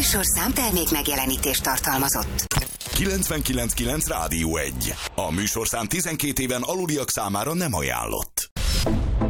műsorszám termék megjelenítést tartalmazott. 99.9 Rádió 1. A műsorszám 12 éven aluliak számára nem ajánlott.